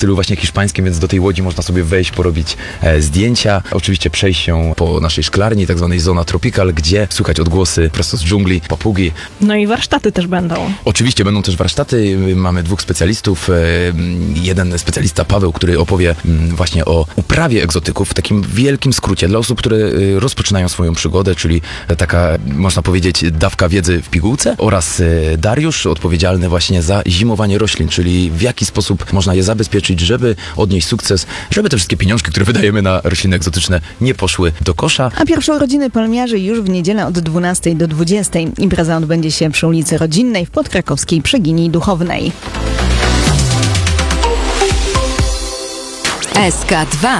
stylu właśnie hiszpańskim, więc do tej łodzi można sobie wejść, porobić zdjęcia. Oczywiście przejść się po naszej szklarni, tak zwanej Zona Tropical, gdzie słychać odgłosy prosto z dżungli, papugi. No i warsztaty też będą. Oczywiście będą też warsztaty. Mamy 2 specjalistów. Jeden specjalista, Paweł, który opowie właśnie o uprawie egzotyków w takim wielkim skrócie dla osób, które rozpoczynają swoją przygodę, czyli taka, można powiedzieć, dawka wiedzy w pigułce, oraz Dariusz, odpowiedzialny właśnie za zimowanie roślin, czyli w jaki sposób można je zabezpieczyć, żeby odnieść sukces, żeby te wszystkie pieniążki, które wydajemy na rośliny egzotyczne, nie poszły do kosza. A pierwsze urodziny palmiarzy już w niedzielę od 12 do 20. Impreza odbędzie się przy ulicy Rodzinnej w podkrakowskiej Przeginii Duchownej. SK2.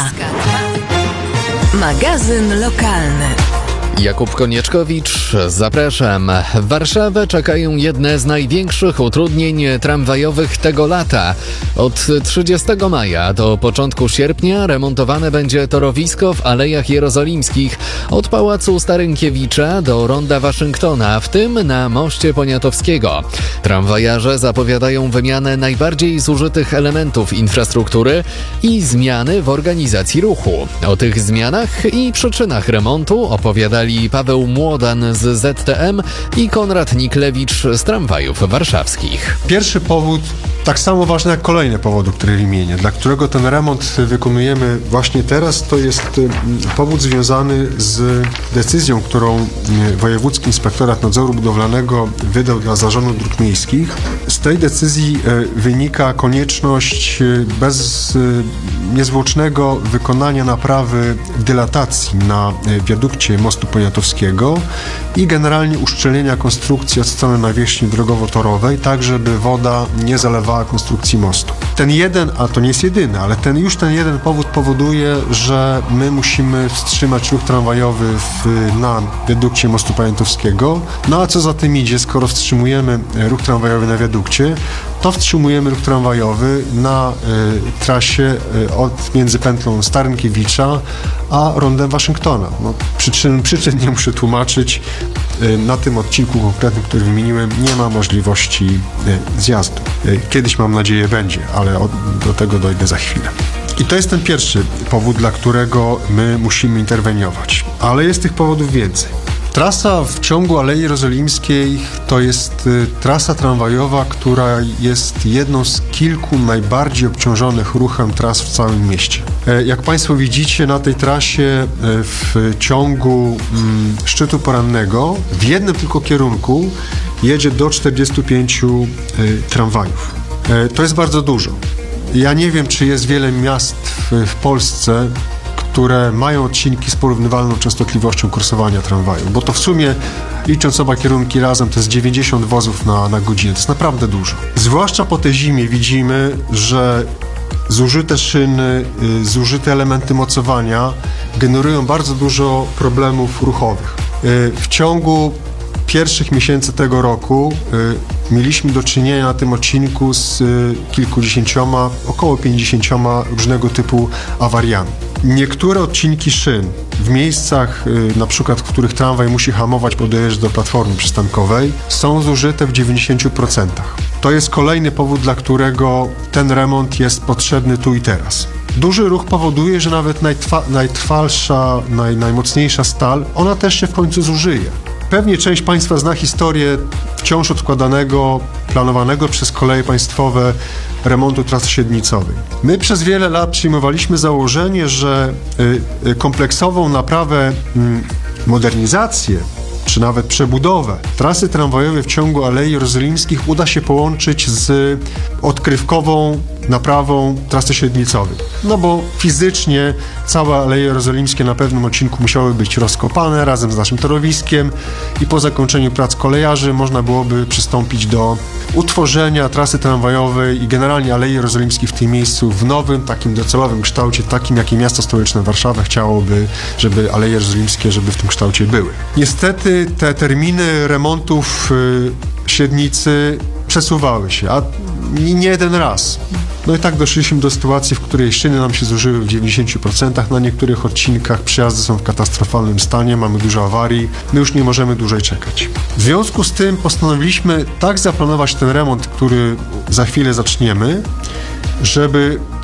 Magazyn lokalny. Jakub Konieczkowicz, zapraszam. W Warszawę czekają jedne z największych utrudnień tramwajowych tego lata. Od 30 maja do początku sierpnia remontowane będzie torowisko w Alejach Jerozolimskich od Pałacu Starynkiewicza do Ronda Waszyngtona, w tym na Moście Poniatowskiego. Tramwajarze zapowiadają wymianę najbardziej zużytych elementów infrastruktury i zmiany w organizacji ruchu. O tych zmianach i przyczynach remontu opowiadali Paweł Młodan z ZTM i Konrad Niklewicz z Tramwajów Warszawskich. Pierwszy powód, tak samo ważny jak kolejne powody, które wymienię, dla którego ten remont wykonujemy właśnie teraz, to jest powód związany z decyzją, którą Wojewódzki Inspektorat Nadzoru Budowlanego wydał dla Zarządu Dróg Miejskich. Z tej decyzji wynika konieczność niezwłocznego wykonania naprawy dylatacji na wiadukcie mostu Poniatowskiego i generalnie uszczelnienia konstrukcji od strony nawierzchni drogowo-torowej, tak żeby woda nie zalewała konstrukcji mostu. Ten jeden, a to nie jest jedyny, ale ten jeden powód powoduje, że my musimy wstrzymać ruch tramwajowy na wiadukcie mostu Poniatowskiego. No a co za tym idzie, skoro wstrzymujemy ruch tramwajowy na wiadukcie, to wstrzymujemy ruch tramwajowy na trasie między pętlą Starynkiewicza a rondem Waszyngtona. No, przyczyn nie muszę tłumaczyć. Na tym odcinku konkretnym, który wymieniłem, nie ma możliwości zjazdu. Kiedyś, mam nadzieję, będzie, ale do tego dojdę za chwilę. I to jest ten pierwszy powód, dla którego my musimy interweniować. Ale jest tych powodów więcej. Trasa w ciągu Alei Jerozolimskiej to jest trasa tramwajowa, która jest jedną z kilku najbardziej obciążonych ruchem tras w całym mieście. Jak Państwo widzicie, na tej trasie w ciągu szczytu porannego w jednym tylko kierunku jedzie do 45 tramwajów. To jest bardzo dużo. Ja nie wiem, czy jest wiele miast w Polsce, które mają odcinki z porównywalną częstotliwością kursowania tramwaju, bo to w sumie, licząc oba kierunki razem, to jest 90 wozów na godzinę. To jest naprawdę dużo. Zwłaszcza po tej zimie widzimy, że zużyte szyny, zużyte elementy mocowania generują bardzo dużo problemów ruchowych. W ciągu pierwszych miesięcy tego roku mieliśmy do czynienia na tym odcinku z kilkudziesięcioma, około 50 różnego typu awariami. Niektóre odcinki szyn w miejscach, na przykład w których tramwaj musi hamować, bo dojeżdża do platformy przystankowej, są zużyte w 90%. To jest kolejny powód, dla którego ten remont jest potrzebny tu i teraz. Duży ruch powoduje, że nawet najtrwalsza, najmocniejsza stal, ona też się w końcu zużyje. Pewnie część Państwa zna historię wciąż odkładanego, planowanego przez Koleje Państwowe remontu trasy średnicowej. My przez wiele lat przyjmowaliśmy założenie, że kompleksową naprawę, modernizację czy nawet przebudowę trasy tramwajowej w ciągu Alei Jerozolimskich uda się połączyć z odkrywkową naprawą trasy średnicowej. No bo fizycznie całe Aleje Jerozolimskie na pewnym odcinku musiały być rozkopane razem z naszym torowiskiem i po zakończeniu prac kolejarzy można byłoby przystąpić do utworzenia trasy tramwajowej i generalnie Alei Jerozolimskich w tym miejscu w nowym, takim docelowym kształcie, takim jakie miasto stołeczne Warszawa chciałoby, żeby Aleje Jerozolimskie, żeby w tym kształcie były. Niestety te terminy remontów średnicy przesuwały się, a nie jeden raz. No i tak doszliśmy do sytuacji, w której szyny nam się zużyły w 90%, na niektórych odcinkach przejazdy są w katastrofalnym stanie, mamy dużo awarii, my już nie możemy dłużej czekać. W związku z tym postanowiliśmy tak zaplanować ten remont, który za chwilę zaczniemy, żeby